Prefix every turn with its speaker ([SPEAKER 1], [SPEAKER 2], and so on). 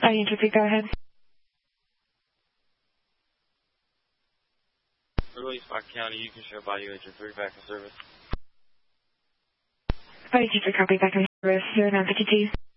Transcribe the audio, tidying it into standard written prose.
[SPEAKER 1] Enter 3, go ahead.
[SPEAKER 2] Early Spock County, you can show body Enter 3 back in service.
[SPEAKER 1] Enter 3, copy, back in service, 0952.